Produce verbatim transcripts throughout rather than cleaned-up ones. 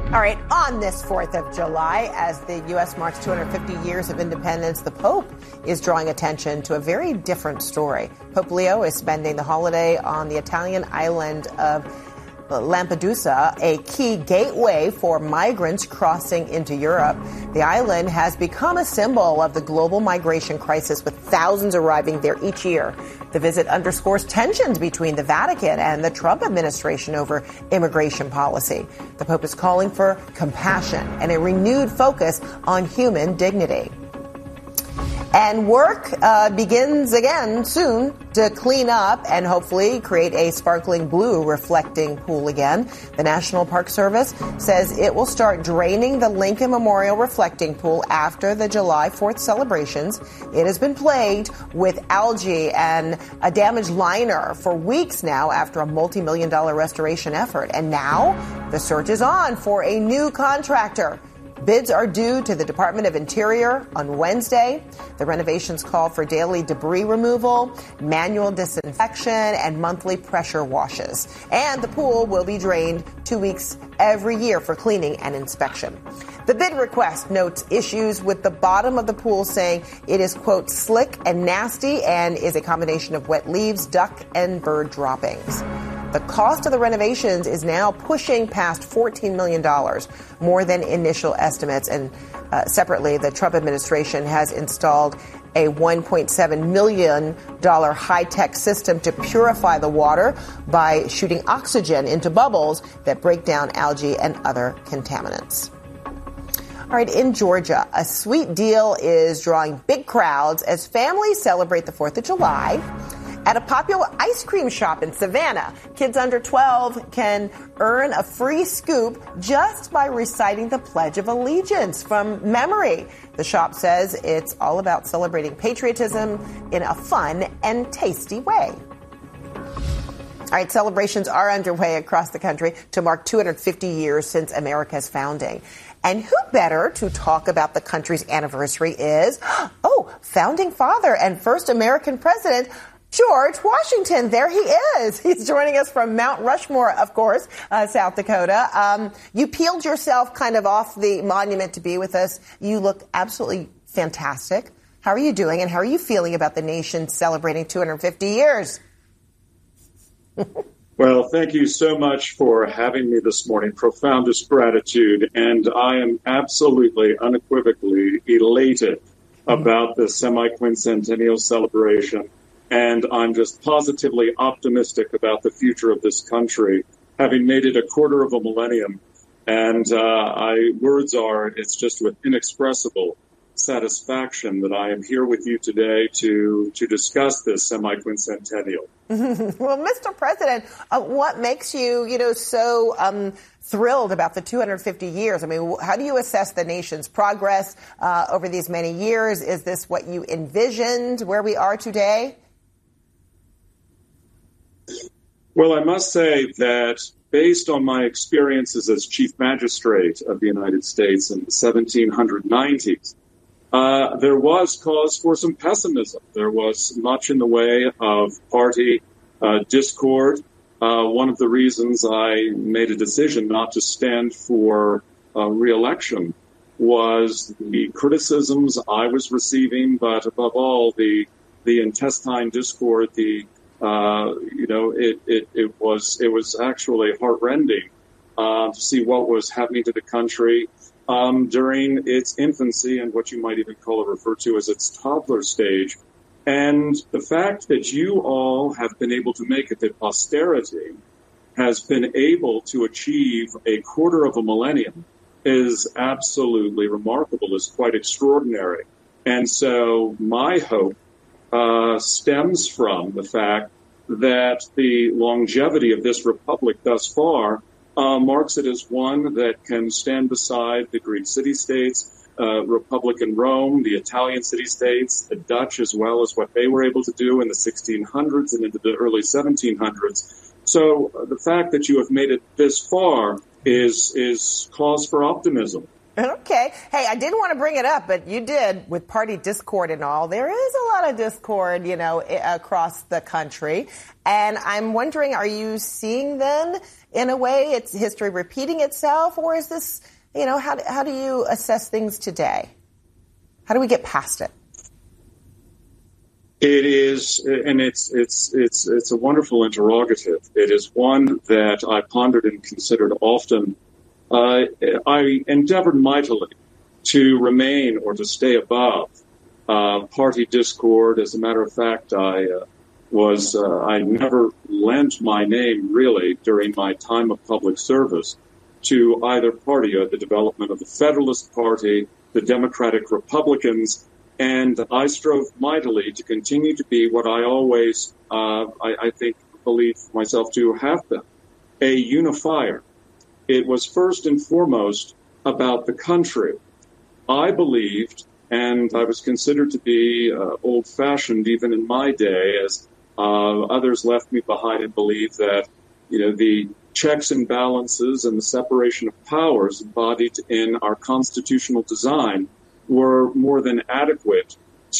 All right, on this fourth of July, as the U S marks two hundred fifty years of independence, the Pope is drawing attention to a very different story. Pope Leo is spending the holiday on the Italian island of Lampedusa, a key gateway for migrants crossing into Europe. The island has become a symbol of the global migration crisis, with thousands arriving there each year. The visit underscores tensions between the Vatican and the Trump administration over immigration policy. The Pope is calling for compassion and a renewed focus on human dignity. And work uh, begins again soon to clean up and hopefully create a sparkling blue reflecting pool again. The National Park Service says it will start draining the Lincoln Memorial reflecting pool after the July fourth celebrations. It has been plagued with algae and a damaged liner for weeks now after a multi-million dollar restoration effort. And now the search is on for a new contractor. Bids are due to the Department of Interior on Wednesday. The renovations call for daily debris removal, manual disinfection, and monthly pressure washes. And the pool will be drained two weeks every year for cleaning and inspection. The bid request notes issues with the bottom of the pool, saying it is, quote, slick and nasty and is a combination of wet leaves, duck, and bird droppings. The cost of the renovations is now pushing past fourteen million dollars, more than initial estimates. And uh, separately, the Trump administration has installed a one point seven million dollars high-tech system to purify the water by shooting oxygen into bubbles that break down algae and other contaminants. All right, in Georgia, a sweet deal is drawing big crowds as families celebrate the fourth of July. At a popular ice cream shop in Savannah, kids under twelve can earn a free scoop just by reciting the Pledge of Allegiance from memory. The shop says it's all about celebrating patriotism in a fun and tasty way. All right, celebrations are underway across the country to mark two hundred fifty years since America's founding. And who better to talk about the country's anniversary is, oh, founding father and first American president, George Washington. There he is. He's joining us from Mount Rushmore, of course, uh, South Dakota. Um, you peeled yourself kind of off the monument to be with us. You look absolutely fantastic. How are you doing, and how are you feeling about the nation celebrating two hundred fifty years? Well, thank you so much for having me this morning. Profoundest gratitude. And I am absolutely, unequivocally elated about the semi-quincentennial celebration. And I'm just positively optimistic about the future of this country, having made it a quarter of a millennium. And uh, I words are, it's just with inexpressible satisfaction that I am here with you today to to discuss this semi-quincentennial. Well, Mister President, uh, what makes you, you know, so um, thrilled about the two hundred fifty years? I mean, how do you assess the nation's progress uh, over these many years? Is this what you envisioned, where we are today? Well, I must say that based on my experiences as Chief Magistrate of the United States in the seventeen nineties, uh, there was cause for some pessimism. There was much in the way of party uh, discord. Uh, one of the reasons I made a decision not to stand for uh, re-election was the criticisms I was receiving, but above all, the the intestine discord, the Uh, you know, it, it, it was it was actually heartrending uh, to see what was happening to the country um, during its infancy and what you might even call or refer to as its toddler stage. And the fact that you all have been able to make it, that posterity has been able to achieve a quarter of a millennium, is absolutely remarkable, is quite extraordinary. And so my hope Uh, stems from the fact that the longevity of this republic thus far uh, marks it as one that can stand beside the Greek city-states, uh, Republic in Rome, the Italian city-states, the Dutch, as well as what they were able to do in the sixteen hundreds and into the early seventeen hundreds. So uh, the fact that you have made it this far is is cause for optimism. Okay. Hey, I didn't want to bring it up, but you did with party discord and all. There is a lot of discord, you know, across the country. And I'm wondering, are you seeing then, in a way, it's history repeating itself? Or is this, you know, how, how do you assess things today? How do we get past it? It is, and it's it's it's it's a wonderful interrogative. It is one that I pondered and considered often. Uh, I endeavored mightily to remain or to stay above uh, party discord. As a matter of fact, I uh, was uh, I never lent my name really during my time of public service to either party, or the development of the Federalist Party, the Democratic Republicans. And I strove mightily to continue to be what I always, uh, I, I think, believe myself to have been, a unifier. It was first and foremost about the country. I believed, and I was considered to be uh, old-fashioned even in my day, as uh, others left me behind and believed that, you know, the checks and balances and the separation of powers embodied in our constitutional design were more than adequate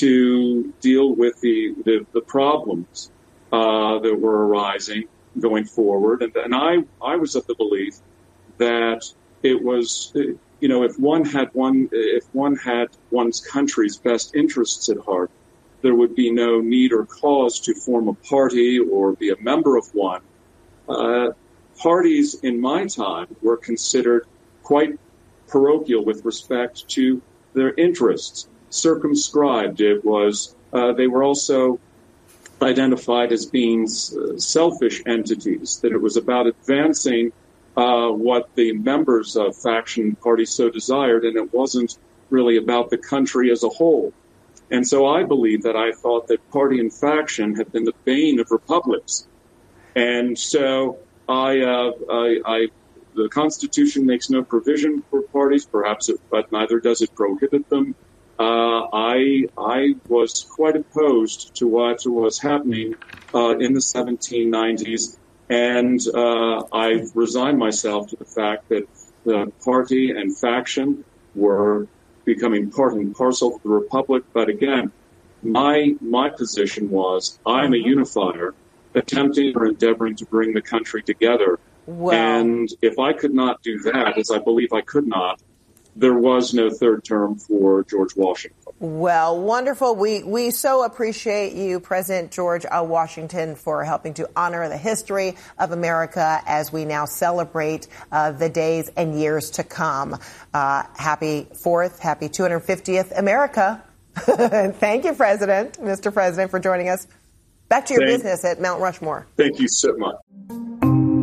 to deal with the the, the problems uh, that were arising going forward. And, and I, I was of the belief that it was, you know, if one had one, if one had one's country's best interests at heart, there would be no need or cause to form a party or be a member of one. Uh, parties in my time were considered quite parochial with respect to their interests, circumscribed. It was, uh, they were also identified as being uh, selfish entities, that it was about advancing uh, what the members of faction parties so desired, and it wasn't really about the country as a whole. And so I believe that I thought that party and faction had been the bane of republics. And so I, uh, I, I The Constitution makes no provision for parties, perhaps, it, but neither does it prohibit them. Uh, I I was quite opposed to what was happening uh, in the seventeen nineties, and uh, I resigned myself to the fact that the party and faction were becoming part and parcel of the republic. But again, my my position was I'm a unifier, attempting or endeavoring to bring the country together. Well, and if I could not do that, as I believe I could not, there was no third term for George Washington. Well, wonderful. We we so appreciate you, President George uh, Washington, for helping to honor the history of America as we now celebrate uh, the days and years to come. Uh, happy fourth, happy two hundred fiftieth America. Thank you, President, Mister President, for joining us. Back to your Thank, business at Mount Rushmore. Thank you so much.